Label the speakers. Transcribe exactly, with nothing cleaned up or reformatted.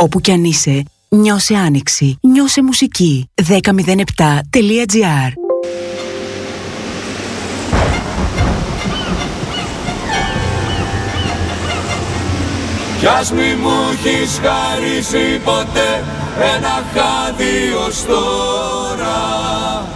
Speaker 1: Όπου κι αν είσαι, νιώσε άνοιξη, νιώσε μουσική. δέκα μηδέν επτά τελεία τζι άρ.
Speaker 2: Κι ας μη μου έχεις χαρίσει ποτέ ένα χάδι ως τώρα,